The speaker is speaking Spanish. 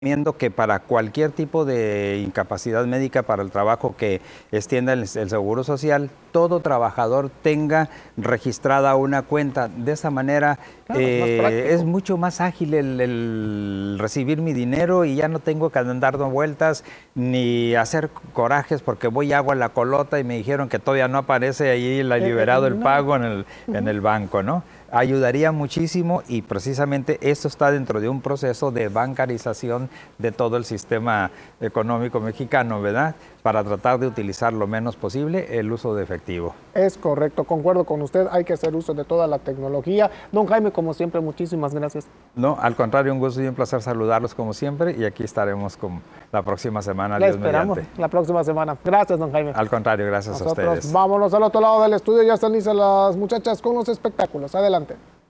Recomiendo que para cualquier tipo de incapacidad médica para el trabajo que extienda el Seguro Social, todo trabajador tenga registrada una cuenta. De esa manera Claro, es mucho más ágil el recibir mi dinero y ya no tengo que andar dando vueltas ni hacer corajes porque voy y hago la colota y me dijeron que todavía no aparece ahí liberado el no. pago en el banco, ¿no? Ayudaría muchísimo y precisamente esto está dentro de un proceso de bancarización de todo el sistema económico mexicano, ¿verdad? Para tratar de utilizar lo menos posible el uso de efectivo. Es correcto, concuerdo con usted, hay que hacer uso de toda la tecnología. Don Jaime, como siempre, muchísimas gracias. No, al contrario, un gusto y un placer saludarlos como siempre y aquí estaremos con la próxima semana. La Dios esperamos mediante. la próxima semana. Gracias, don Jaime. Al contrario, gracias a ustedes. Vámonos al otro lado del estudio, ya están listas las muchachas con los espectáculos. Adelante.